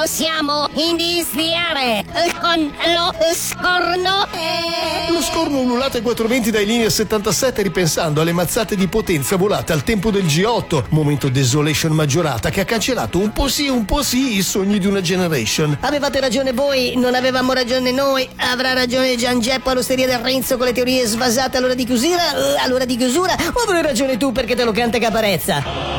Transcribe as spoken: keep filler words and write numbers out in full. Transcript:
possiamo iniziare con lo scorno. Lo scorno ululato ai quattro venti dai linea settantasette, ripensando alle mazzate di potenza volate al tempo del G otto, momento desolation maggiorata che ha cancellato un po' sì un po' sì i sogni di una generation. Avevate ragione voi, non avevamo ragione noi. Avrà ragione Gian Geppo all'osteria del Renzo con le teorie svasate all'ora di chiusura, all'ora di chiusura, o avrai ragione tu perché te lo canta Caparezza?